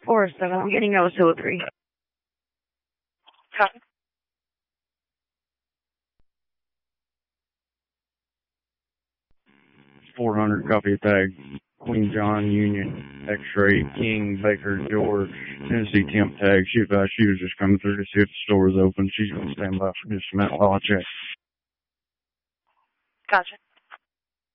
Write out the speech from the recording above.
407. I'm getting out 203. Copy. 400, copy tag. Queen John Union, X-ray, King, Baker, George, Tennessee temp tag. She was just coming through to see if the store was open. She's going to stand by for just a minute while I check. Gotcha.